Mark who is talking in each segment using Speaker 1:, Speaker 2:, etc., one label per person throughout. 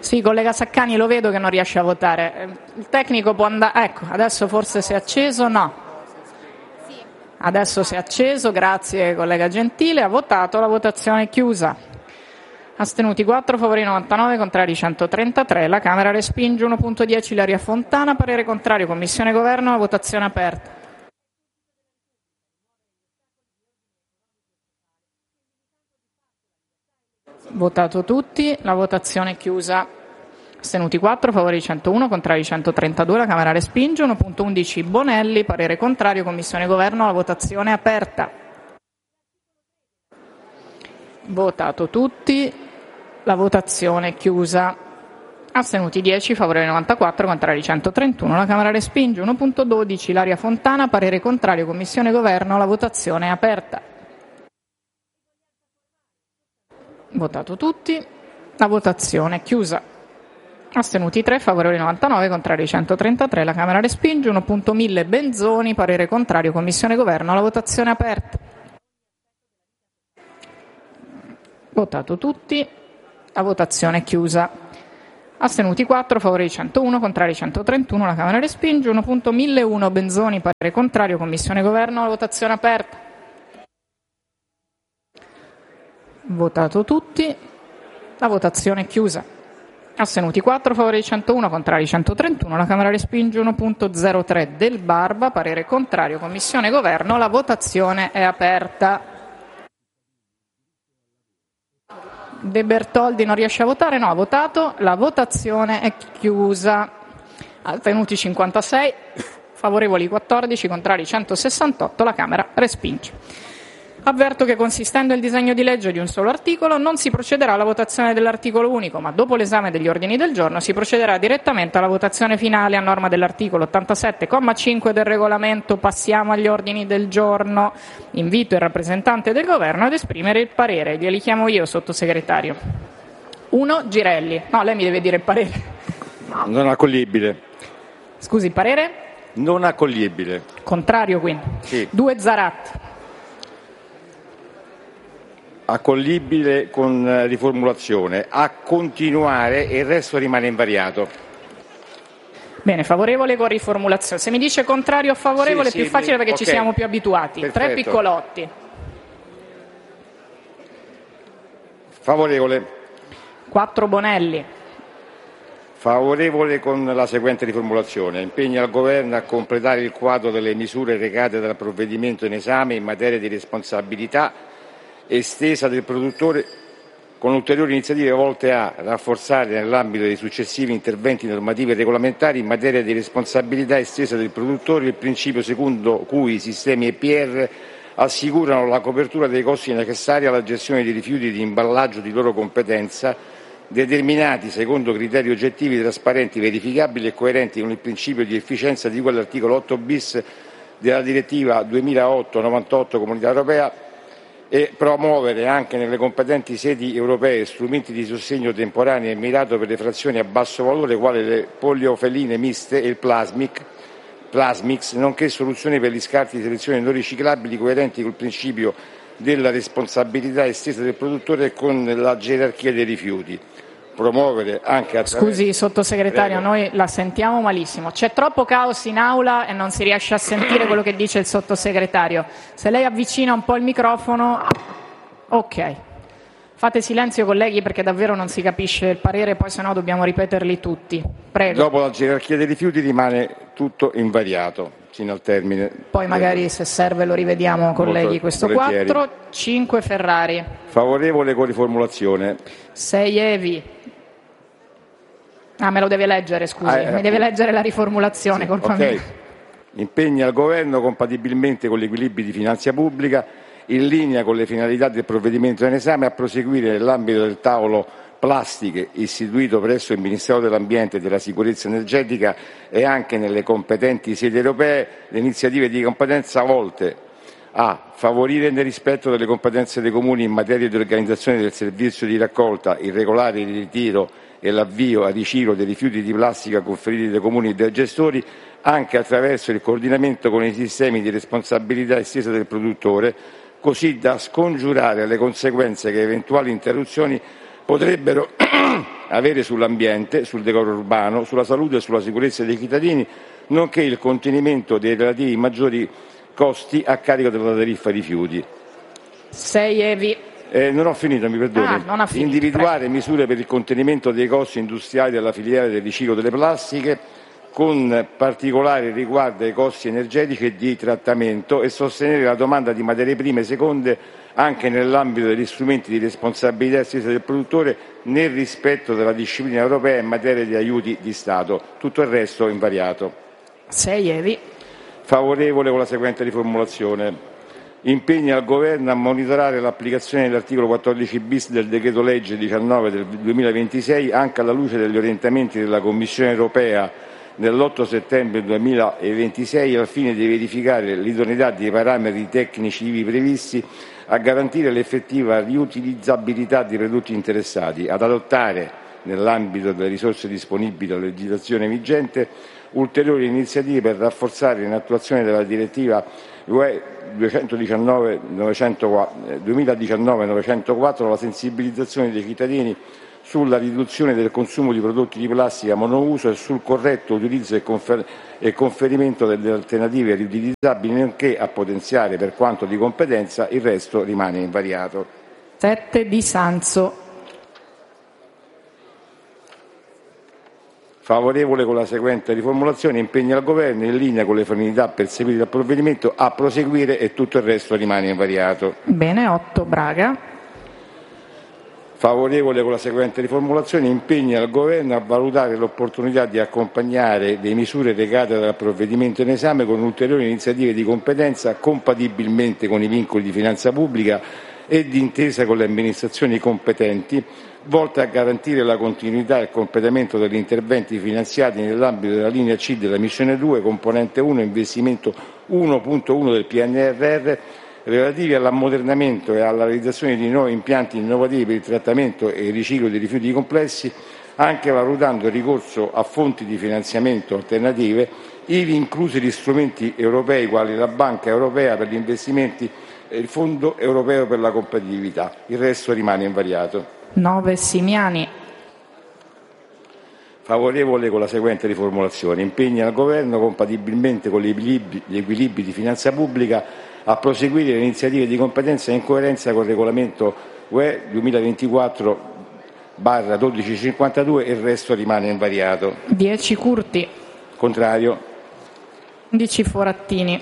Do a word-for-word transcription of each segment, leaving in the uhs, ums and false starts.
Speaker 1: Sì, collega Saccani, lo vedo che non riesce a votare. Il tecnico può andare... Ecco, adesso forse si è acceso, no. Adesso si è acceso, grazie collega Gentile. Ha votato, la votazione è chiusa. Astenuti quattro, favorevoli novantanove, contrari centotrentatré. La Camera respinge. uno punto dieci Ilaria Fontana, parere contrario, Commissione Governo, la votazione aperta. Votato tutti, la votazione è chiusa. Astenuti quattro, favorevoli centouno, contrari centotrentadue, la Camera respinge. uno punto undici Bonelli, parere contrario, Commissione Governo, la votazione è aperta. Votato tutti, la votazione è chiusa. Astenuti dieci, favorevoli novantaquattro, contrari centotrentuno, la Camera respinge. uno punto dodici Ilaria Fontana, parere contrario, Commissione Governo, la votazione è aperta. Votato tutti, la votazione è chiusa. Astenuti tre, favorevoli novantanove, contrari centotrentatré, la Camera respinge. uno punto mille Benzoni, parere contrario, Commissione Governo, la votazione è aperta. Votato tutti, la votazione è chiusa. Astenuti quattro, favorevoli centouno, contrari centotrentuno, la Camera respinge. uno punto millecento Benzoni, parere contrario, Commissione Governo, la votazione è aperta. Votato tutti, la votazione è chiusa. Astenuti quattro, favorevoli centouno, contrari centotrentuno, la Camera respinge. uno punto zero tre Del Barba, parere contrario, Commissione Governo, la votazione è aperta. De Bertoldi non riesce a votare? No, ha votato, la votazione è chiusa. Astenuti cinquantasei, favorevoli quattordici, contrari centosessantotto, la Camera respinge. Avverto che, consistendo il disegno di legge di un solo articolo, non si procederà alla votazione dell'articolo unico, ma dopo l'esame degli ordini del giorno si procederà direttamente alla votazione finale a norma dell'articolo ottantasette comma cinque del regolamento. Passiamo agli ordini del giorno. Invito il rappresentante del Governo ad esprimere il parere. Glieli chiamo io, sottosegretario. uno Girelli. No, lei mi deve dire il parere.
Speaker 2: Non accoglibile.
Speaker 1: Scusi, parere?
Speaker 2: Non accoglibile.
Speaker 1: Contrario, quindi.
Speaker 2: Sì.
Speaker 1: due Zaratti.
Speaker 2: Accoglibile con riformulazione, a continuare e il resto rimane invariato.
Speaker 1: Bene, favorevole con riformulazione. Se mi dice contrario o favorevole
Speaker 2: sì,
Speaker 1: è più
Speaker 2: sì,
Speaker 1: facile perché
Speaker 2: okay.
Speaker 1: Ci siamo più abituati.
Speaker 2: Perfetto.
Speaker 1: Tre Piccolotti.
Speaker 2: Favorevole.
Speaker 1: quattro Bonelli.
Speaker 2: Favorevole con la seguente riformulazione. Impegna il Governo a completare il quadro delle misure recate dal provvedimento in esame in materia di responsabilità estesa del produttore con ulteriori iniziative volte a rafforzare nell'ambito dei successivi interventi normativi e regolamentari in materia di responsabilità estesa del produttore il principio secondo cui i sistemi E P R assicurano la copertura dei costi necessari alla gestione dei rifiuti di imballaggio di loro competenza, determinati secondo criteri oggettivi, trasparenti, verificabili e coerenti con il principio di efficienza di cui all'articolo otto bis della direttiva duemilaotto novantotto Comunità Europea, e promuovere anche nelle competenti sedi europee strumenti di sostegno temporaneo e mirato per le frazioni a basso valore quali le poliofeline miste e il plasmic, plasmix, nonché soluzioni per gli scarti di selezione non riciclabili coerenti col principio della responsabilità estesa del produttore e con la gerarchia dei rifiuti. Promuovere anche attraverso...
Speaker 1: Scusi, sottosegretario,
Speaker 2: Prego.
Speaker 1: noi la sentiamo malissimo. C'è troppo caos in aula e non si riesce a sentire quello che dice il sottosegretario. Se lei avvicina un po' il microfono... Ok. Fate silenzio, colleghi, perché davvero non si capisce il parere, poi sennò dobbiamo ripeterli tutti. Prego.
Speaker 2: Dopo la gerarchia dei rifiuti rimane tutto invariato, fino al termine.
Speaker 1: Poi magari, se serve, lo rivediamo, colleghi,
Speaker 2: Molto
Speaker 1: questo
Speaker 2: volentieri.
Speaker 1: quattro. cinque Ferrari.
Speaker 2: Favorevole con riformulazione.
Speaker 1: sei Evi. Ah, me lo deve leggere, scusi.
Speaker 2: Ah, eh,
Speaker 1: Mi deve leggere la riformulazione,
Speaker 2: sì,
Speaker 1: colpa
Speaker 2: okay.
Speaker 1: mia.
Speaker 2: Impegna il Governo, compatibilmente con gli equilibri di finanza pubblica, in linea con le finalità del provvedimento in esame, a proseguire nell'ambito del tavolo plastiche istituito presso il Ministero dell'Ambiente e della Sicurezza Energetica e anche nelle competenti sedi europee le iniziative di competenza volte a favorire, nel rispetto delle competenze dei comuni in materia di organizzazione del servizio di raccolta, il regolare il ritiro e l'avvio a riciclo dei rifiuti di plastica conferiti dai comuni e dai gestori, anche attraverso il coordinamento con i sistemi di responsabilità estesa del produttore, così da scongiurare le conseguenze che eventuali interruzioni potrebbero avere sull'ambiente, sul decoro urbano, sulla salute e sulla sicurezza dei cittadini, nonché il contenimento dei relativi maggiori costi a carico della tariffa rifiuti.
Speaker 1: sei Evi.
Speaker 2: Eh, non ho finito, mi perdoni.
Speaker 1: Ah, non ha finito,
Speaker 2: Individuare
Speaker 1: prego.
Speaker 2: misure per il contenimento dei costi industriali della filiera del riciclo delle plastiche, con particolare riguardo ai costi energetici e di trattamento, e sostenere la domanda di materie prime seconde anche nell'ambito degli strumenti di responsabilità estesa del produttore, nel rispetto della disciplina europea in materia di aiuti di Stato. Tutto il resto invariato.
Speaker 1: sei Evi.
Speaker 2: Favorevole con la seguente riformulazione. Impegna il Governo a monitorare l'applicazione dell'articolo quattordici bis del decreto legge diciannove del duemilaventisei anche alla luce degli orientamenti della Commissione europea dell'otto settembre duemilaventisei, al fine di verificare l'idoneità dei parametri tecnici ivi previsti a garantire l'effettiva riutilizzabilità dei prodotti interessati, ad adottare, nell'ambito delle risorse disponibili dalla legislazione vigente, ulteriori iniziative per rafforzare, in attuazione della direttiva U E duemiladiciannove novecentoquattro, la sensibilizzazione dei cittadini sulla riduzione del consumo di prodotti di plastica monouso e sul corretto utilizzo e, confer- e conferimento delle alternative riutilizzabili, nonché a potenziare, per quanto di competenza, il resto rimane invariato.
Speaker 1: sette Di Sanzo.
Speaker 2: Favorevole con la seguente riformulazione. Impegna il Governo, in linea con le finalità perseguite dal provvedimento, a proseguire, e tutto il resto rimane invariato.
Speaker 1: Bene, otto Braga.
Speaker 2: Favorevole con la seguente riformulazione. Impegna il Governo a valutare l'opportunità di accompagnare le misure recate dal provvedimento in esame con ulteriori iniziative di competenza, compatibilmente con i vincoli di finanza pubblica e d'intesa con le amministrazioni competenti, volte a garantire la continuità e il completamento degli interventi finanziati nell'ambito della linea C della missione due, componente uno, investimento uno punto uno del P N R R, relativi all'ammodernamento e alla realizzazione di nuovi impianti innovativi per il trattamento e il riciclo dei rifiuti complessi, anche valutando il ricorso a fonti di finanziamento alternative, ivi inclusi gli strumenti europei quali la Banca Europea per gli investimenti e il Fondo Europeo per la competitività. Il resto rimane invariato.
Speaker 1: nove Simiani.
Speaker 2: Favorevole con la seguente riformulazione. Impegna il Governo, compatibilmente con gli equilibri, gli equilibri di finanza pubblica, a proseguire le iniziative di competenza in coerenza con il regolamento U E duemilaventiquattro dodici cinquantadue. Il resto rimane invariato.
Speaker 1: dieci Curti.
Speaker 2: Contrario.
Speaker 1: undici Forattini.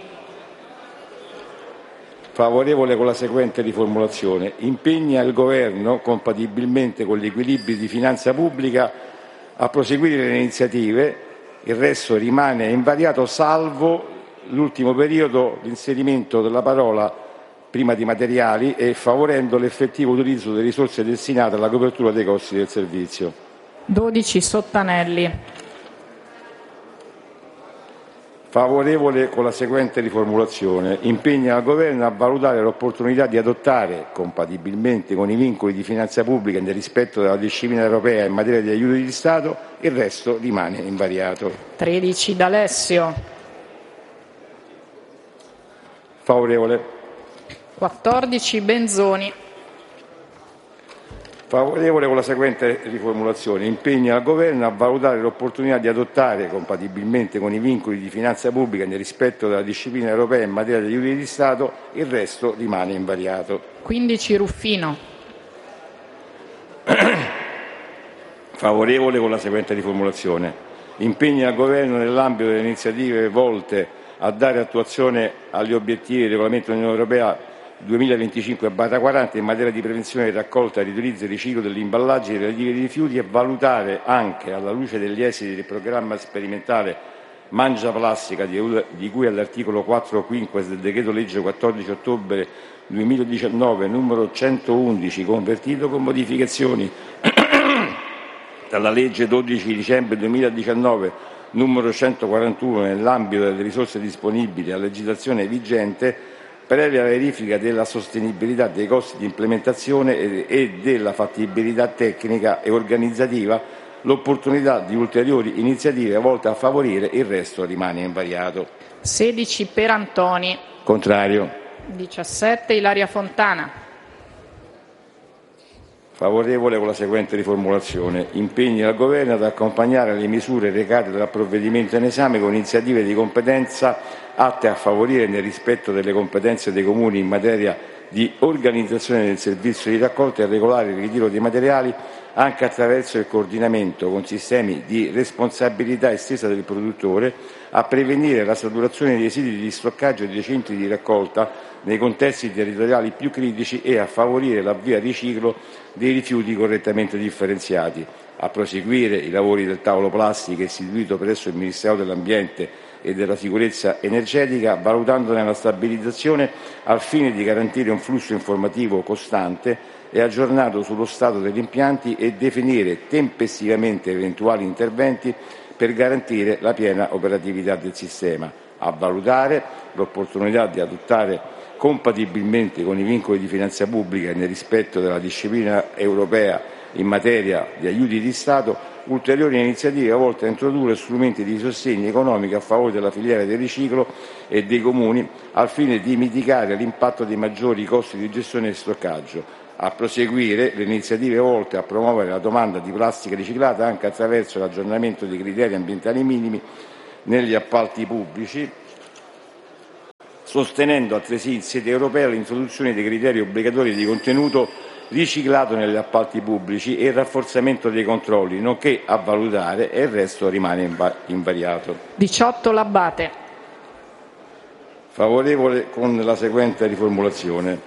Speaker 2: Favorevole con la seguente riformulazione. Impegna il Governo, compatibilmente con gli equilibri di finanza pubblica, a proseguire le iniziative. Il resto rimane invariato, salvo l'ultimo periodo, l'inserimento della parola prima di materiali, e favorendo l'effettivo utilizzo delle risorse destinate alla copertura dei costi del servizio.
Speaker 1: dodici Sottanelli.
Speaker 2: Favorevole con la seguente riformulazione. Impegna il Governo a valutare l'opportunità di adottare, compatibilmente con i vincoli di finanza pubblica e nel rispetto della disciplina europea in materia di aiuti di Stato, il resto rimane invariato.
Speaker 1: tredici D'Alessio.
Speaker 2: Favorevole.
Speaker 1: quattordici Benzoni.
Speaker 2: Favorevole con la seguente riformulazione. Impegna il Governo a valutare l'opportunità di adottare, compatibilmente con i vincoli di finanza pubblica e nel rispetto della disciplina europea in materia di aiuti di Stato, il resto rimane invariato.
Speaker 1: quindici Ruffino.
Speaker 2: Favorevole con la seguente riformulazione. Impegna il Governo, nell'ambito delle iniziative volte a dare attuazione agli obiettivi del regolamento dell'Unione Europea duemilaventicinque quaranta in materia di prevenzione, raccolta, riutilizzo e riciclo degli imballaggi relativi ai rifiuti, e valutare, anche alla luce degli esiti del programma sperimentale Mangia Plastica, di cui all'articolo quattro quinques del decreto legge quattordici ottobre duemiladiciannove numero centoundici, convertito con modificazioni dalla legge dodici dicembre duemiladiciannove numero centoquarantuno, nell'ambito delle risorse disponibili a legislazione vigente, previa verifica della sostenibilità dei costi di implementazione e della fattibilità tecnica e organizzativa, l'opportunità di ulteriori iniziative volte a favorire. Il resto rimane invariato.
Speaker 1: sedici Perantoni.
Speaker 2: Contrario.
Speaker 1: diciassette Ilaria Fontana.
Speaker 2: Favorevole con la seguente riformulazione: impegna il Governo ad accompagnare le misure recate dal provvedimento in esame con iniziative di competenza atte a favorire, nel rispetto delle competenze dei Comuni in materia di organizzazione del servizio di raccolta e regolare il ritiro dei materiali, anche attraverso il coordinamento con sistemi di responsabilità estesa del produttore, a prevenire la saturazione dei siti di stoccaggio e dei centri di raccolta nei contesti territoriali più critici e a favorire l'avvio al riciclo dei rifiuti correttamente differenziati, a proseguire i lavori del tavolo plastica istituito presso il Ministero dell'Ambiente e della Sicurezza Energetica, valutandone la stabilizzazione al fine di garantire un flusso informativo costante e aggiornato sullo stato degli impianti e definire tempestivamente eventuali interventi per garantire la piena operatività del sistema, a valutare l'opportunità di adottare, compatibilmente con i vincoli di finanza pubblica e nel rispetto della disciplina europea in materia di aiuti di Stato, ulteriori iniziative volte a introdurre strumenti di sostegno economico a favore della filiera del riciclo e dei Comuni, al fine di mitigare l'impatto dei maggiori costi di gestione e stoccaggio, a proseguire le iniziative volte a promuovere la domanda di plastica riciclata anche attraverso l'aggiornamento dei criteri ambientali minimi negli appalti pubblici, sostenendo altresì in sede europea l'introduzione dei criteri obbligatori di contenuto riciclato negli appalti pubblici e il rafforzamento dei controlli, nonché a valutare, e il resto rimane invariato.
Speaker 1: diciotto L'Abbate.
Speaker 2: Favorevole con la seguente riformulazione: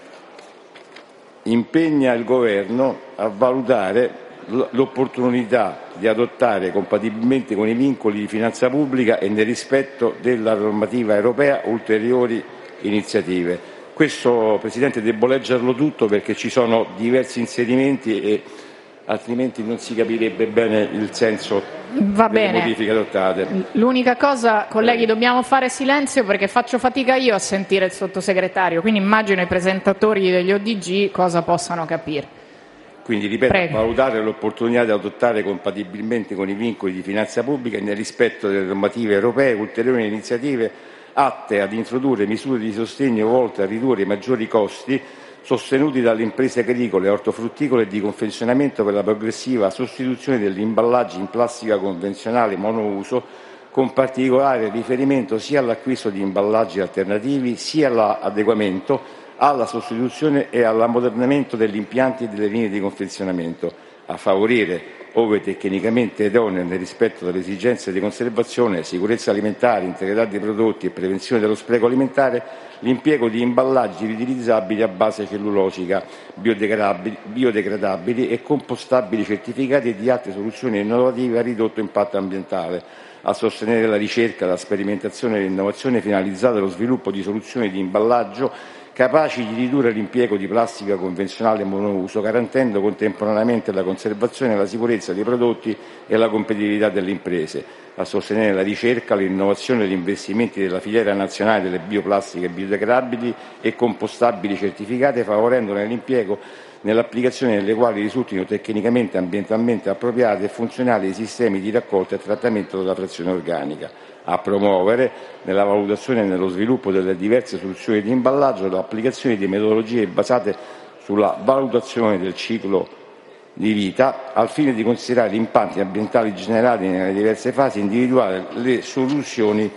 Speaker 2: impegna il Governo a valutare l'opportunità di adottare, compatibilmente con i vincoli di finanza pubblica e nel rispetto della normativa europea, ulteriori iniziative. Questo, Presidente, devo leggerlo tutto perché ci sono diversi inserimenti e altrimenti non si capirebbe bene il senso
Speaker 1: Va
Speaker 2: delle
Speaker 1: bene.
Speaker 2: modifiche adottate.
Speaker 1: L'unica cosa, colleghi, dobbiamo fare silenzio perché faccio fatica io a sentire il sottosegretario, quindi immagino i presentatori degli O D G cosa possano capire.
Speaker 2: Quindi, ripeto,
Speaker 1: Prego.
Speaker 2: valutare l'opportunità di adottare, compatibilmente con i vincoli di finanza pubblica e nel rispetto delle normative europee, ulteriori iniziative atte ad introdurre misure di sostegno volte a ridurre i maggiori costi sostenuti dalle imprese agricole, ortofrutticole e di confezionamento per la progressiva sostituzione degli imballaggi in plastica convenzionale monouso, con particolare riferimento sia all'acquisto di imballaggi alternativi sia all'adeguamento, alla sostituzione e all'ammodernamento degli impianti e delle linee di confezionamento, a favorire, ove tecnicamente idoneo nel rispetto delle esigenze di conservazione, sicurezza alimentare, integrità dei prodotti e prevenzione dello spreco alimentare, l'impiego di imballaggi riutilizzabili a base cellulosica, biodegradabili, biodegradabili e compostabili certificati e di altre soluzioni innovative a ridotto impatto ambientale, a sostenere la ricerca, la sperimentazione e l'innovazione finalizzata allo sviluppo di soluzioni di imballaggio capaci di ridurre l'impiego di plastica convenzionale monouso, garantendo contemporaneamente la conservazione e la sicurezza dei prodotti e la competitività delle imprese, a sostenere la ricerca, l'innovazione e gli investimenti della filiera nazionale delle bioplastiche biodegradabili e compostabili certificate, favorendone l'impiego nell'applicazione delle quali risultino tecnicamente e ambientalmente appropriati e funzionali i sistemi di raccolta e trattamento della frazione organica, a promuovere, nella valutazione e nello sviluppo delle diverse soluzioni di imballaggio, l'applicazione di metodologie basate sulla valutazione del ciclo di vita, al fine di considerare gli impatti ambientali generati nelle diverse fasi e individuare le soluzioni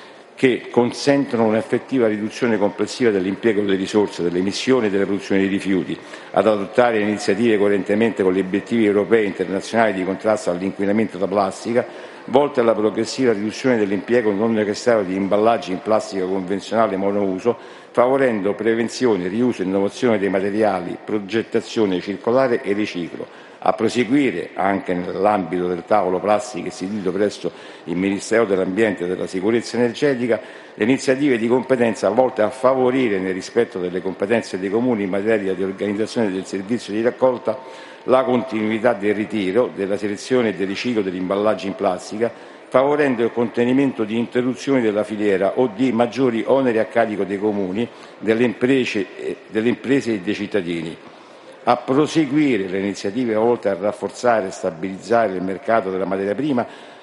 Speaker 2: che consentono un'effettiva riduzione complessiva dell'impiego delle risorse, delle emissioni e delle produzioni di rifiuti, ad adottare iniziative coerentemente con gli obiettivi europei e internazionali di contrasto all'inquinamento da plastica, volte alla progressiva riduzione dell'impiego non necessario di imballaggi in plastica convenzionale monouso, favorendo prevenzione, riuso e innovazione dei materiali, progettazione circolare e riciclo, a proseguire, anche nell'ambito del tavolo plastica istituito presso il Ministero dell'Ambiente e della Sicurezza Energetica, le iniziative di competenza volte a favorire, nel rispetto delle competenze dei Comuni in materia di organizzazione del servizio di raccolta, la continuità del ritiro, della selezione e del riciclo degli imballaggi in plastica, favorendo il contenimento di interruzioni della filiera o di maggiori oneri a carico dei Comuni, delle imprese, delle imprese e dei cittadini, a proseguire le iniziative volte a rafforzare e stabilizzare il mercato della materia prima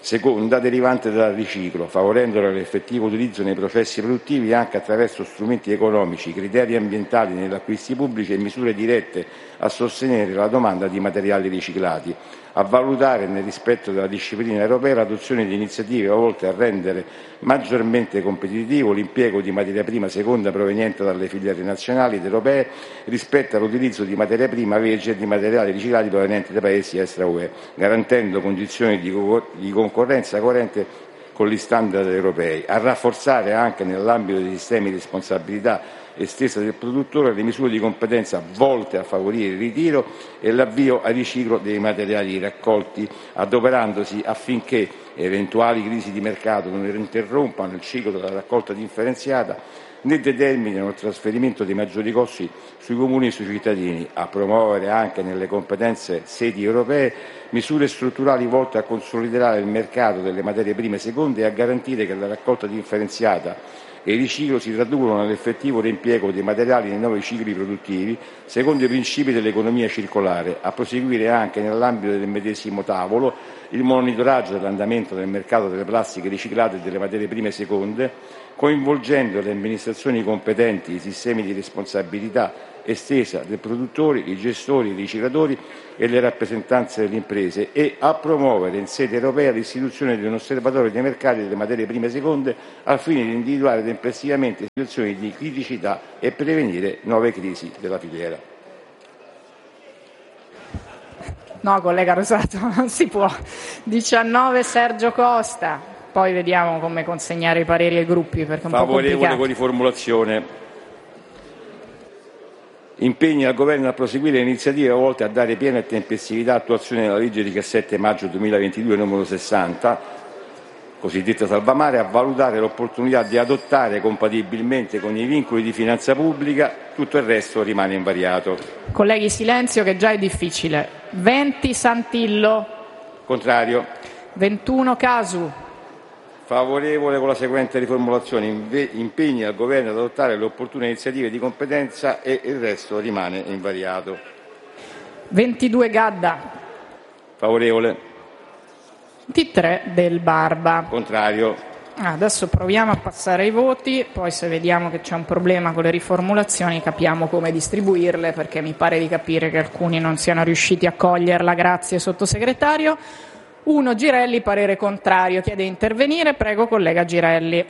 Speaker 2: seconda derivante dal riciclo, favorendo l'effettivo utilizzo nei processi produttivi anche attraverso strumenti economici, criteri ambientali negli acquisti pubblici e misure dirette a sostenere la domanda di materiali riciclati, a valutare, nel rispetto della disciplina europea, l'adozione di iniziative volte a rendere maggiormente competitivo l'impiego di materia prima seconda proveniente dalle filiere nazionali ed europee rispetto all'utilizzo di materia prima vergine e di materiali riciclati provenienti dai paesi extra U E, garantendo condizioni di, co- di concorrenza coerente con gli standard europei, a rafforzare anche nell'ambito dei sistemi di responsabilità estesa del produttore le misure di competenza volte a favorire il ritiro e l'avvio al riciclo dei materiali raccolti, adoperandosi affinché eventuali crisi di mercato non interrompano il ciclo della raccolta differenziata né determinino il trasferimento dei maggiori costi sui comuni e sui cittadini, a promuovere anche nelle competenze sedi europee misure strutturali volte a consolidare il mercato delle materie prime seconde e a garantire che la raccolta differenziata e il riciclo si traducono nell'effettivo reimpiego dei materiali nei nuovi cicli produttivi, secondo i principi dell'economia circolare, a proseguire anche nell'ambito del medesimo tavolo il monitoraggio dell'andamento del mercato delle plastiche riciclate e delle materie prime seconde, coinvolgendo le amministrazioni competenti, i sistemi di responsabilità estesa dei produttori, i gestori, i riciclatori e le rappresentanze delle imprese, e a promuovere in sede europea l'istituzione di un osservatorio dei mercati delle materie prime seconde al fine di individuare tempestivamente situazioni di criticità e prevenire nuove crisi della filiera.
Speaker 1: No, collega Rosato, non si può. diciannove Sergio Costa, poi vediamo come consegnare i pareri ai gruppi perché è un po' complicato.
Speaker 2: Favorevole con riformulazione. Impegna il Governo a proseguire le iniziative volte a dare piena e tempestività attuazione alla legge diciassette maggio duemilaventidue numero sessanta, cosiddetta Salvamare, a valutare l'opportunità di adottare compatibilmente con i vincoli di finanza pubblica, tutto il resto rimane invariato.
Speaker 1: Colleghi, silenzio che già è difficile. venti Santillo.
Speaker 2: Contrario.
Speaker 1: ventuno Casu.
Speaker 2: Favorevole con la seguente riformulazione: impegna il Governo ad adottare le opportune iniziative di competenza e il resto rimane invariato.
Speaker 1: ventidue Gadda.
Speaker 2: Favorevole.
Speaker 1: ventitré Del Barba.
Speaker 2: Contrario.
Speaker 1: Adesso proviamo a passare ai voti, poi se vediamo che c'è un problema con le riformulazioni capiamo come distribuirle, perché mi pare di capire che alcuni non siano riusciti a coglierla. Grazie sottosegretario. uno Girelli, parere contrario. Chiede di intervenire. Prego, collega Girelli.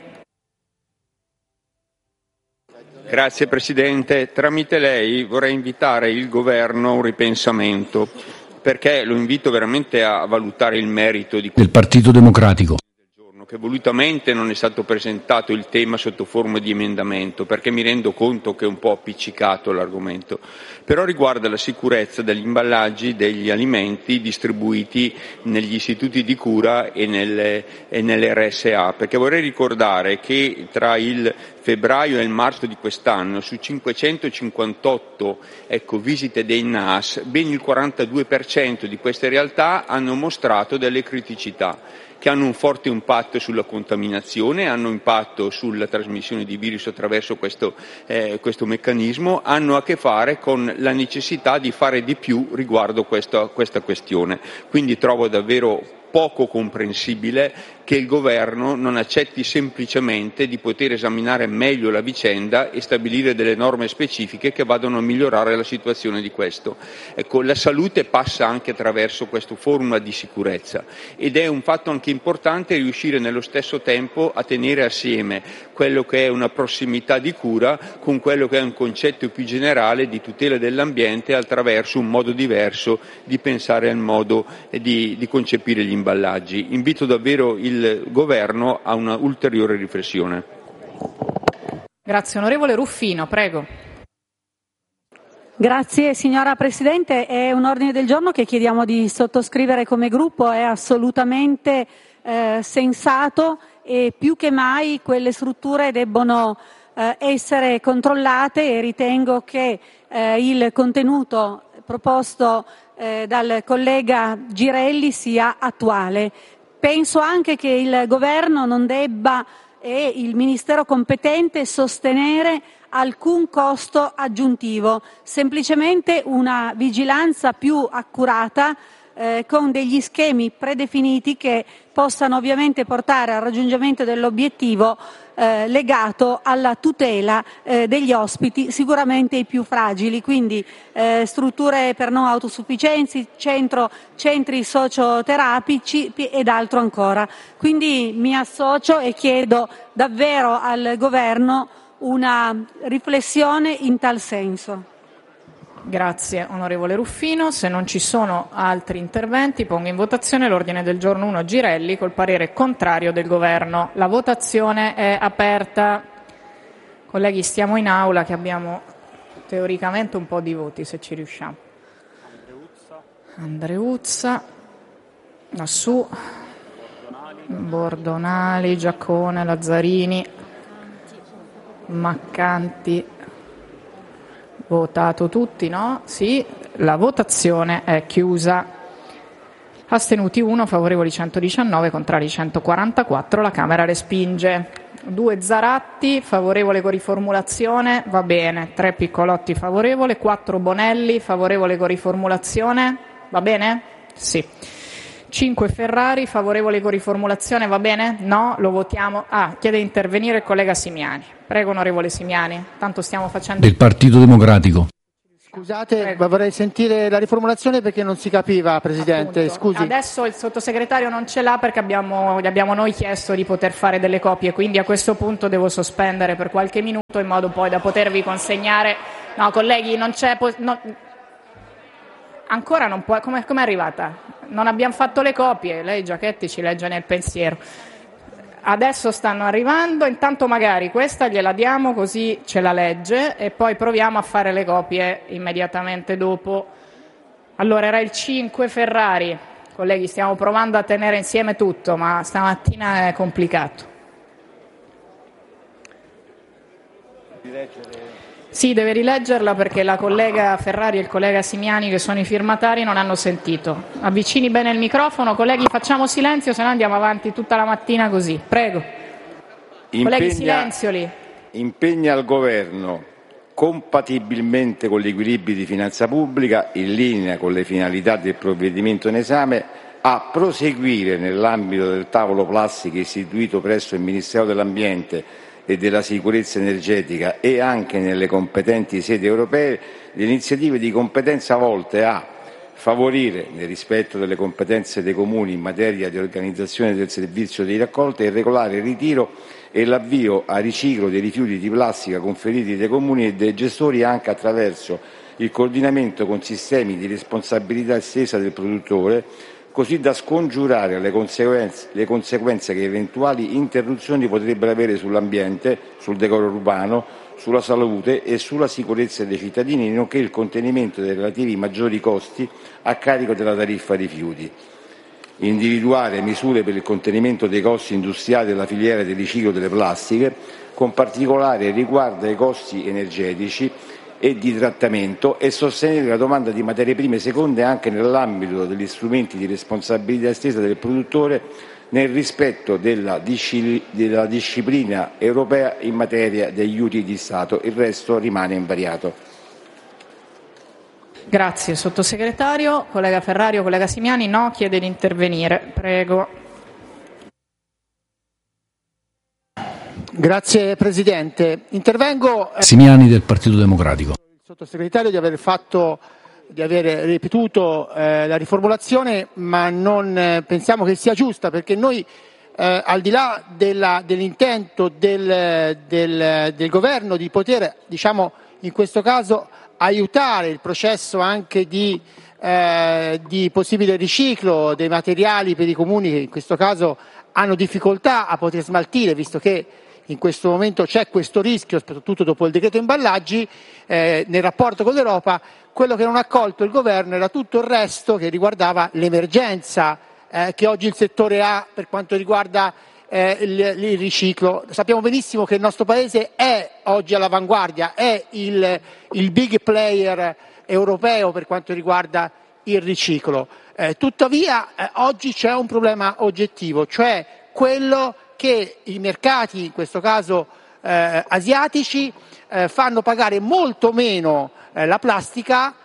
Speaker 3: Grazie Presidente. Tramite lei vorrei invitare il Governo a un ripensamento, perché lo invito veramente a valutare il merito di
Speaker 4: del Partito Democratico,
Speaker 3: che volutamente non è stato presentato il tema sotto forma di emendamento, perché mi rendo conto che è un po' appiccicato l'argomento, però riguarda la sicurezza degli imballaggi degli alimenti distribuiti negli istituti di cura e nelle, e nelle R S A, perché vorrei ricordare che tra il febbraio e il marzo di quest'anno su cinquecentocinquantotto ecco, visite dei N A S, ben il quarantadue per cento di queste realtà hanno mostrato delle criticità che hanno un forte impatto sulla contaminazione, hanno impatto sulla trasmissione di virus attraverso questo, eh, questo meccanismo, hanno a che fare con la necessità di fare di più riguardo questa, questa questione. Quindi trovo davvero poco comprensibile che il Governo non accetti semplicemente di poter esaminare meglio la vicenda e stabilire delle norme specifiche che vadano a migliorare la situazione di questo. Ecco, la salute passa anche attraverso questa forma di sicurezza ed è un fatto anche importante riuscire nello stesso tempo a tenere assieme quello che è una prossimità di cura con quello che è un concetto più generale di tutela dell'ambiente attraverso un modo diverso di pensare al modo di, di concepire gli imballaggi. Invito davvero il Governo a una ulteriore riflessione.
Speaker 1: Grazie. Onorevole Ruffino, prego.
Speaker 5: Grazie signora Presidente. È un ordine del giorno che chiediamo di sottoscrivere come gruppo, è assolutamente eh, sensato e più che mai quelle strutture debbono eh, essere controllate e ritengo che eh, il contenuto proposto eh, dal collega Girelli sia attuale. Penso anche che il Governo non debba e il Ministero competente sostenere alcun costo aggiuntivo, semplicemente una vigilanza più accurata eh, con degli schemi predefiniti che possano ovviamente portare al raggiungimento dell'obiettivo eh, legato alla tutela eh, degli ospiti, sicuramente i più fragili, quindi eh, strutture per non autosufficienza, centro, centri socioterapici ed altro ancora. Quindi mi associo e chiedo davvero al Governo una riflessione in tal senso.
Speaker 1: Grazie onorevole Ruffino. Se non ci sono altri interventi, pongo in votazione l'ordine del giorno uno Girelli col parere contrario del Governo. La votazione è aperta. Colleghi, stiamo in aula che abbiamo teoricamente un po' di voti, se ci riusciamo. Andreuzza, lassù, Bordonali, Giaccone, Lazzarini, Maccanti. Votato tutti, no? Sì, la votazione è chiusa. Astenuti uno, favorevoli centodiciannove, contrari centoquarantaquattro, la Camera respinge. due Zaratti, favorevole con riformulazione, va bene. tre Piccolotti favorevole, quattro Bonelli, favorevole con riformulazione, va bene? Sì. cinque Ferrari, favorevole con riformulazione, va bene? No, lo votiamo. Ah, chiede di intervenire il collega Simiani. Prego, onorevole Simiani. Tanto stiamo facendo...
Speaker 4: Del Partito Democratico.
Speaker 6: Scusate,
Speaker 1: Prego.
Speaker 6: vorrei sentire la riformulazione perché non si capiva, Presidente.
Speaker 1: Appunto.
Speaker 6: Scusi.
Speaker 1: Adesso il sottosegretario non ce l'ha perché abbiamo, gli abbiamo noi chiesto di poter fare delle copie, quindi a questo punto devo sospendere per qualche minuto in modo poi da potervi consegnare... No, colleghi, non c'è... Po- no... Ancora non può... Come è arrivata? Non abbiamo fatto le copie, lei Giachetti ci legge nel pensiero. Adesso stanno arrivando, intanto magari questa gliela diamo così ce la legge e poi proviamo a fare le copie immediatamente dopo. Allora era il cinque Ferrari. Colleghi, stiamo provando a tenere insieme tutto, ma stamattina è complicato. Sì, deve rileggerla perché la collega Ferrari e il collega Simiani, che sono i firmatari, non hanno sentito. Avvicini bene il microfono, colleghi, facciamo silenzio, se no andiamo avanti tutta la mattina così. Prego.
Speaker 2: Impegna,
Speaker 1: colleghi, silenzio lì.
Speaker 2: Impegna il Governo, compatibilmente con gli equilibri di finanza pubblica, in linea con le finalità del provvedimento in esame, a proseguire nell'ambito del tavolo plastica istituito presso il Ministero dell'Ambiente e della sicurezza energetica e anche nelle competenti sedi europee le iniziative di competenza volte a favorire, nel rispetto delle competenze dei comuni in materia di organizzazione del servizio di raccolta, il regolare ritiro e l'avvio a riciclo dei rifiuti di plastica conferiti dai comuni e dai gestori anche attraverso il coordinamento con sistemi di responsabilità estesa del produttore, così da scongiurare le conseguenze, le conseguenze che eventuali interruzioni potrebbero avere sull'ambiente, sul decoro urbano, sulla salute e sulla sicurezza dei cittadini, nonché il contenimento dei relativi maggiori costi a carico della tariffa rifiuti. Individuare misure per il contenimento dei costi industriali della filiera del riciclo delle plastiche, con particolare riguardo ai costi energetici e di trattamento, e sostenere la domanda di materie prime seconde anche nell'ambito degli strumenti di responsabilità estesa del produttore, nel rispetto della, disci- della disciplina europea in materia degli aiuti di Stato. Il resto rimane invariato.
Speaker 1: Grazie sottosegretario. Collega Ferrario, collega Simiani, no, chiede di intervenire. Prego.
Speaker 6: Grazie Presidente. Intervengo. Eh,
Speaker 4: Simiani del Partito Democratico.
Speaker 6: Il sottosegretario di aver fatto, di aver ripetuto eh, la riformulazione, ma non eh, pensiamo che sia giusta, perché noi eh, al di là della, dell'intento del, del, del governo di poter, diciamo, in questo caso aiutare il processo anche di, eh, di possibile riciclo dei materiali per i comuni che in questo caso hanno difficoltà a poter smaltire, visto che in questo momento c'è questo rischio, soprattutto dopo il decreto imballaggi, eh, nel rapporto con l'Europa. Quello che non ha colto il governo era tutto il resto che riguardava l'emergenza eh, che oggi il settore ha per quanto riguarda eh, il, il riciclo. Sappiamo benissimo che il nostro Paese è oggi all'avanguardia, è il, il big player europeo per quanto riguarda il riciclo. Eh, tuttavia eh, oggi c'è un problema oggettivo, cioè quello che i mercati, in questo caso eh, asiatici, eh, fanno pagare molto meno eh, la plastica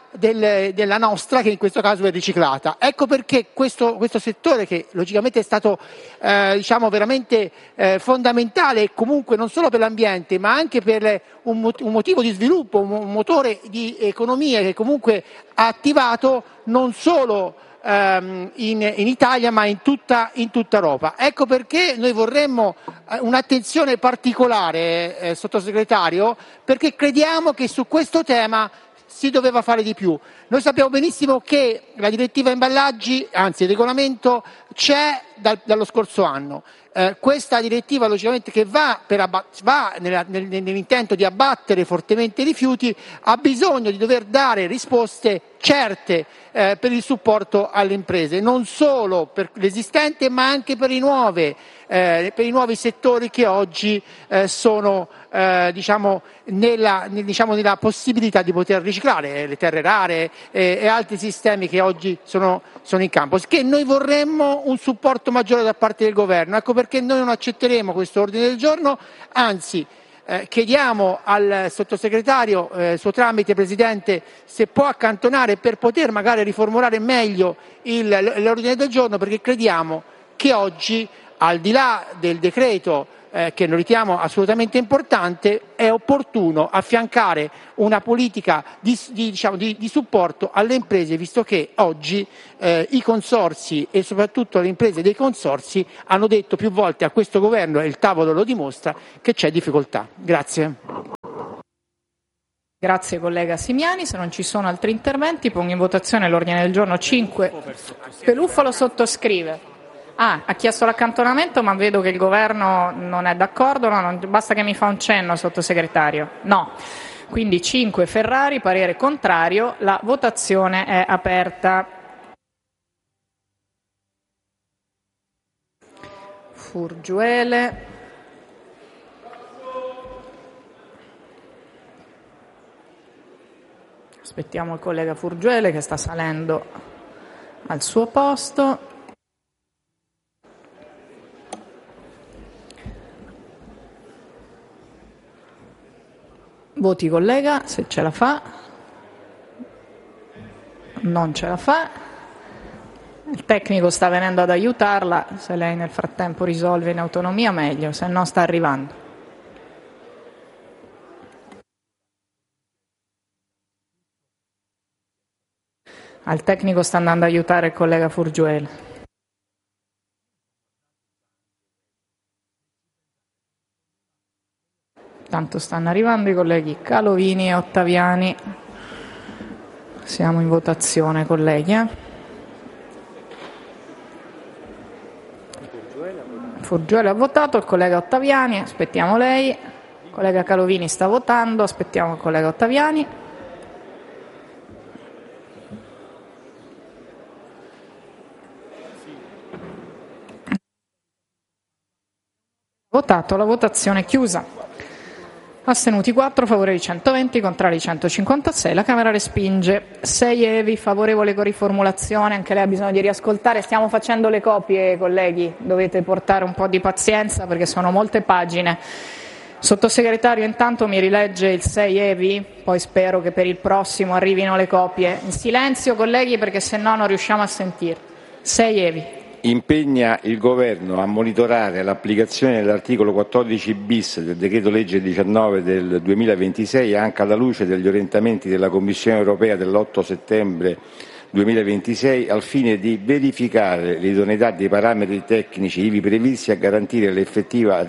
Speaker 6: del, della nostra, che in questo caso è riciclata. Ecco perché questo, questo settore, che logicamente è stato eh, diciamo veramente eh, fondamentale, comunque non solo per l'ambiente ma anche per un, mot- un motivo di sviluppo, un, un motore di economia che comunque ha attivato non solo ehm, in, in Italia ma in tutta, in tutta Europa. Ecco perché noi vorremmo eh, un'attenzione particolare, eh, sottosegretario, perché crediamo che su questo tema si doveva fare di più. Noi sappiamo benissimo che la direttiva imballaggi, anzi il regolamento, c'è dal, dallo scorso anno. Eh, questa direttiva logicamente che va, per abbat- va nella, nel, nell'intento di abbattere fortemente i rifiuti, ha bisogno di dover dare risposte certe eh, per il supporto alle imprese, non solo per l'esistente ma anche per i nuovi, eh, per i nuovi settori che oggi eh, sono eh, diciamo, nella, nel, diciamo, nella possibilità di poter riciclare eh, le terre rare eh, e altri sistemi che oggi sono, sono in campo. Che noi vorremmo un supporto maggiore da parte del governo. Ecco perché noi non accetteremo questo ordine del giorno, anzi Eh, chiediamo al sottosegretario, eh, suo tramite Presidente, se può accantonare per poter magari riformulare meglio il, l'ordine del giorno, perché crediamo che oggi, al di là del decreto eh, che noi riteniamo assolutamente importante, è opportuno affiancare una politica di, di, diciamo, di, di supporto alle imprese, visto che oggi eh, i consorzi e soprattutto le imprese dei consorzi hanno detto più volte a questo governo, e il tavolo lo dimostra, che c'è difficoltà. Grazie.
Speaker 1: Grazie collega Simiani. Se non ci sono altri interventi pongo in votazione l'ordine del giorno cinque. Peluffo lo sottoscrive. Ah, ha chiesto l'accantonamento, ma vedo che il governo non è d'accordo. No, non, basta che mi fa un cenno, sottosegretario. No. Quindi cinque Ferrari, parere contrario. La votazione è aperta. Furgiuele. Aspettiamo il collega Furgiuele che sta salendo al suo posto. Voti collega, se ce la fa. Non ce la fa. Il tecnico sta venendo ad aiutarla, se lei nel frattempo risolve in autonomia meglio, se no sta arrivando. Al tecnico sta andando ad aiutare il collega Furgiuele. Tanto stanno arrivando i colleghi Calovini e Ottaviani. Siamo in votazione, colleghi. Eh? Furgiuele ha votato, il collega Ottaviani, aspettiamo lei. Il collega Calovini sta votando, aspettiamo il collega Ottaviani. Votato, la votazione è chiusa. Astenuti quattro, favorevoli centoventi, contrari centocinquantasei. La Camera respinge. sei Evi, favorevole con riformulazione. Anche lei ha bisogno di riascoltare. Stiamo facendo le copie, colleghi. Dovete portare un po' di pazienza perché sono molte pagine. Sottosegretario, intanto mi rilegge il sei Evi, poi spero che per il prossimo arrivino le copie. In silenzio, colleghi, perché se no non riusciamo a sentire. sei Evi.
Speaker 2: Impegna il Governo a monitorare l'applicazione dell'articolo quattordici bis del decreto legge diciannove del duemilaventisei anche alla luce degli orientamenti della Commissione europea dell'otto settembre duemilaventisei al fine di verificare l'idoneità dei parametri tecnici ivi previsti a garantire l'effettiva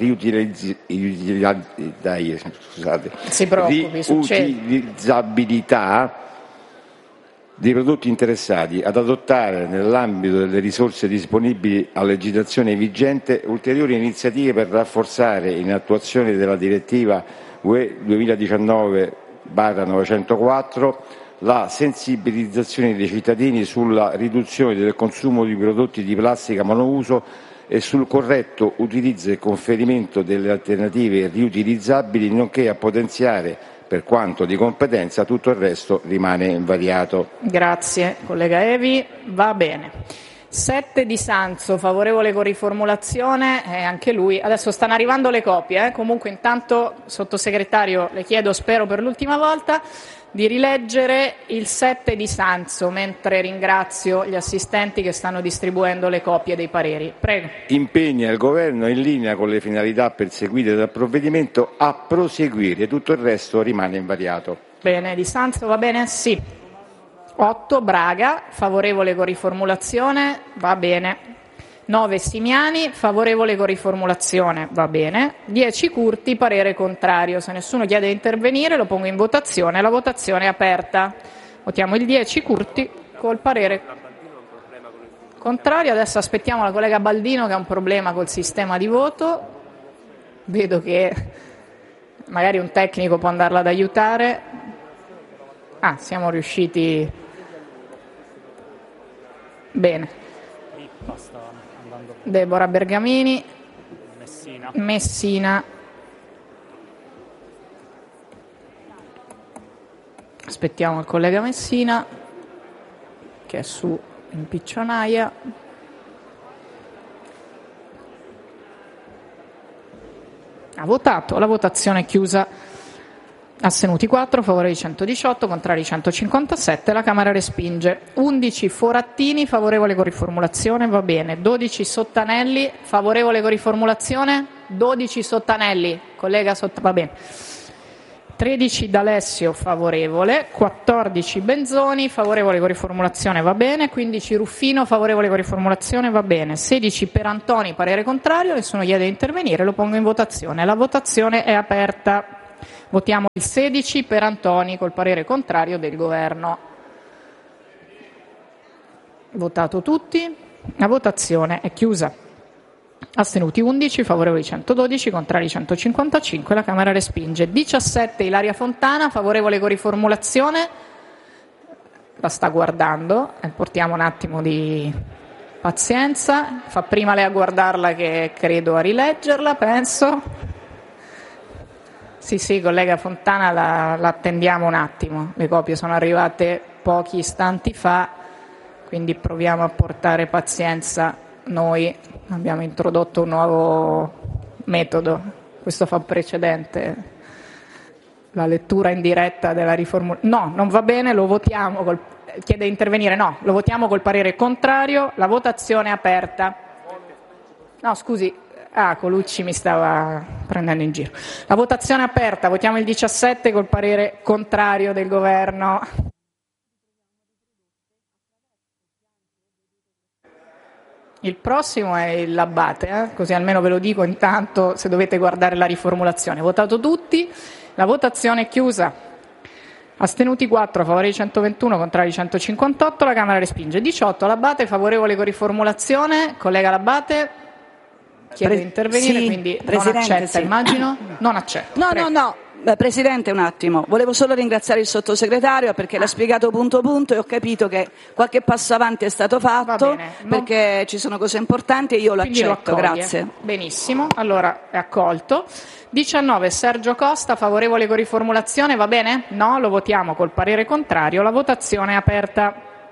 Speaker 2: riutilizzabilità dei prodotti interessati, ad adottare, nell'ambito delle risorse disponibili a legislazione vigente, ulteriori iniziative per rafforzare, in attuazione della direttiva U E duemiladiciannove novecentoquattro, la sensibilizzazione dei cittadini sulla riduzione del consumo di prodotti di plastica monouso e sul corretto utilizzo e conferimento delle alternative riutilizzabili, nonché a potenziare, per quanto di competenza, tutto il resto rimane invariato.
Speaker 1: Grazie, collega Evi. Va bene. sette di Sanzo, favorevole con riformulazione, eh, anche lui. Adesso stanno arrivando le copie, eh. Comunque intanto, sottosegretario, le chiedo, spero per l'ultima volta, di rileggere il sette di Sanzo, mentre ringrazio gli assistenti che stanno distribuendo le copie dei pareri. Prego.
Speaker 2: Impegna il Governo, in linea con le finalità perseguite dal provvedimento, a proseguire. Tutto il resto rimane invariato.
Speaker 1: Bene, di Sanzo va bene? Sì. otto Braga, favorevole con riformulazione, va bene. nove Simiani, favorevole con riformulazione, va bene. dieci Curti, parere contrario. Se nessuno chiede di intervenire lo pongo in votazione, la votazione è aperta. Votiamo il dieci Curti col parere contrario. Adesso aspettiamo la collega Baldino che ha un problema col sistema di voto. Vedo che magari un tecnico può andarla ad aiutare. Ah, siamo riusciti. Bene. Deborah Bergamini, Messina. Messina. Aspettiamo il collega Messina che è su in piccionaia. Ha votato, la votazione è chiusa. Astenuti quattro, favorevoli centodiciotto, contrari centocinquantasette, la Camera respinge. undici Forattini, favorevole con riformulazione, va bene. dodici Sottanelli, favorevole con riformulazione, dodici Sottanelli, collega Sott- va bene. tredici D'Alessio, favorevole. quattordici Benzoni, favorevole con riformulazione, va bene. quindici Ruffino, favorevole con riformulazione, va bene. sedici Perantoni, parere contrario, nessuno chiede di intervenire, lo pongo in votazione. La votazione è aperta. Votiamo il sedici Perantoni col parere contrario del Governo. Votato tutti, la votazione è chiusa. Astenuti undici, favorevoli centododici, contrari centocinquantacinque, la Camera respinge. diciassette Ilaria Fontana, favorevole con riformulazione, la sta guardando, eh, portiamo un attimo di pazienza, fa prima lei a guardarla che credo a rileggerla, penso. Sì, sì, collega Fontana, la, la attendiamo un attimo, le copie sono arrivate pochi istanti fa, quindi proviamo a portare pazienza. Noi abbiamo introdotto un nuovo metodo, questo fa precedente, la lettura in diretta della riformulazione. No, non va bene, lo votiamo, col, chiede di intervenire, no, lo votiamo col parere contrario, la votazione è aperta. No, scusi. Ah, Colucci mi stava prendendo in giro. La votazione è aperta, votiamo il diciassette col parere contrario del Governo. Il prossimo è il Labbate, eh? Così almeno ve lo dico intanto se dovete guardare la riformulazione. Votato tutti, la votazione è chiusa. Astenuti quattro, favorevoli centoventuno, contrari centocinquantotto, la Camera respinge. diciotto Labbate, favorevole con riformulazione, collega Labbate. Chiede di intervenire,
Speaker 7: sì,
Speaker 1: quindi non accetta,
Speaker 7: sì.
Speaker 1: Immagino? Non accetta.
Speaker 7: No,
Speaker 1: Prego.
Speaker 7: no, no. Beh, Presidente, un attimo. Volevo solo ringraziare il Sottosegretario perché l'ha spiegato punto punto e ho capito che qualche passo avanti è stato fatto perché non... ci sono cose importanti e io lo
Speaker 1: quindi
Speaker 7: accetto.
Speaker 1: Lo
Speaker 7: Grazie.
Speaker 1: Benissimo, allora è accolto. diciannove Sergio Costa, favorevole con riformulazione, va bene? No, lo votiamo col parere contrario. La votazione è aperta.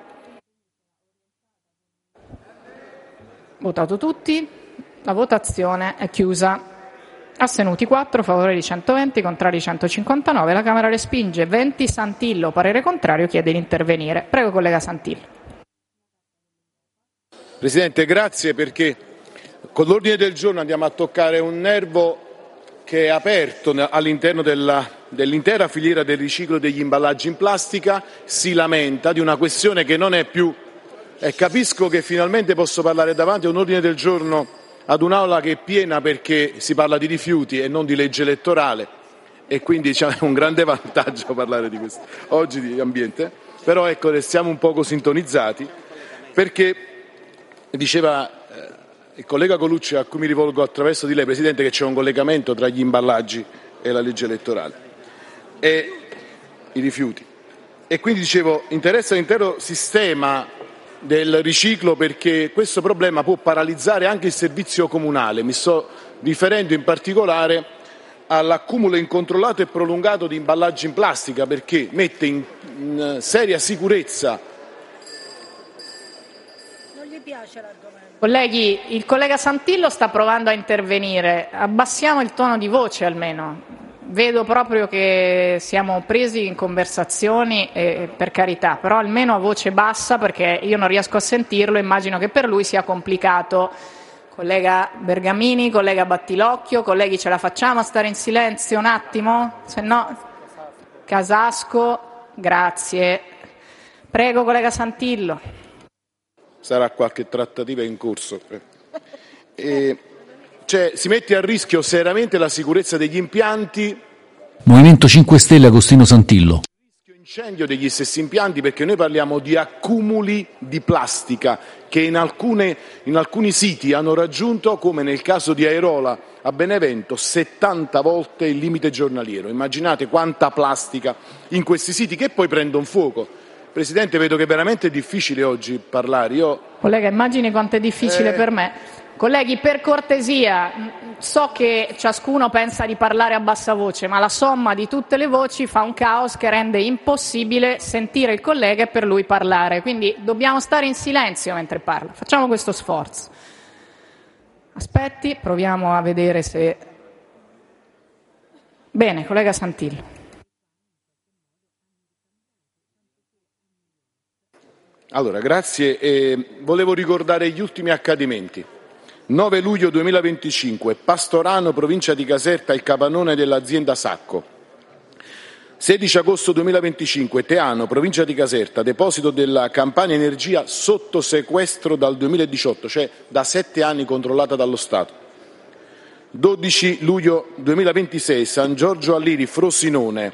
Speaker 1: Votato tutti. La votazione è chiusa. Astenuti quattro, favorevoli centoventi, contrari centocinquantanove. La Camera respinge. venti Santillo, parere contrario, chiede di intervenire. Prego, collega Santillo.
Speaker 8: Presidente, grazie perché con l'ordine del giorno andiamo a toccare un nervo che è aperto all'interno della, dell'intera filiera del riciclo degli imballaggi in plastica. Si lamenta di una questione che non è più... E capisco che finalmente posso parlare davanti a un ordine del giorno ad un'aula che è piena perché si parla di rifiuti e non di legge elettorale e quindi c'è un grande vantaggio parlare di questo oggi di ambiente, però ecco restiamo un poco sintonizzati perché diceva eh, il collega Colucci, a cui mi rivolgo attraverso di lei Presidente, che c'è un collegamento tra gli imballaggi e la legge elettorale e i rifiuti e quindi dicevo interessa l'intero sistema del riciclo perché questo problema può paralizzare anche il servizio comunale. Mi sto riferendo in particolare all'accumulo incontrollato e prolungato di imballaggi in plastica perché mette in, in seria sicurezza
Speaker 5: piace l'argomento.
Speaker 1: Colleghi, il collega Santillo sta provando a intervenire. Abbassiamo il tono di voce almeno. Vedo proprio che siamo presi in conversazioni, eh, per carità, però almeno a voce bassa perché io non riesco a sentirlo, immagino che per lui sia complicato. Collega Bergamini, collega Battilocchio, colleghi, ce la facciamo a stare in silenzio un attimo? Se no, Casasco, grazie. Prego, collega Santillo.
Speaker 8: Sarà qualche trattativa in corso. E, cioè, si mette a rischio seriamente la sicurezza degli impianti.
Speaker 4: Movimento cinque Stelle, Agostino Santillo.
Speaker 8: Incendio degli stessi impianti, perché noi parliamo di accumuli di plastica che in, alcune, in alcuni siti hanno raggiunto, come nel caso di Airola a Benevento, settanta volte il limite giornaliero. Immaginate quanta plastica in questi siti che poi prendono fuoco. Presidente, vedo che è veramente difficile oggi parlare. Io...
Speaker 1: Collega, immagini quanto è difficile
Speaker 8: eh...
Speaker 1: per me. Colleghi, per cortesia, so che ciascuno pensa di parlare a bassa voce, ma la somma di tutte le voci fa un caos che rende impossibile sentire il collega e per lui parlare. Quindi dobbiamo stare in silenzio mentre parla. Facciamo questo sforzo. Aspetti, proviamo a vedere se... Bene, collega Santillo.
Speaker 8: Allora, grazie. Eh, volevo ricordare gli ultimi accadimenti. nove luglio duemilaventicinque, Pastorano, provincia di Caserta, il capannone dell'azienda Sacco. sedici agosto duemilaventicinque, Teano, provincia di Caserta, deposito della Campania Energia sotto sequestro dal duemiladiciotto, cioè da sette anni controllata dallo Stato. dodici luglio duemilaventisei, San Giorgio Alliri, Frosinone,